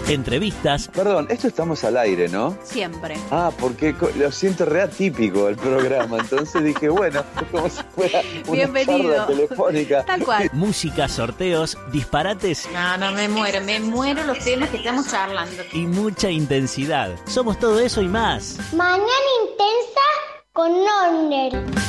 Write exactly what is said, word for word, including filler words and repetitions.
entrevistas. Perdón, esto estamos al aire, ¿no? Siempre. Ah, porque co- lo siento re atípico el programa, entonces dije, bueno, como si fuera una Bienvenido. charla telefónica. Tal cual. Música, sorteos, disparates No, no, me muero, me muero los temas que estamos charlando. y mucha intensidad. Somos todo eso y más. Mañana intensa con Norner.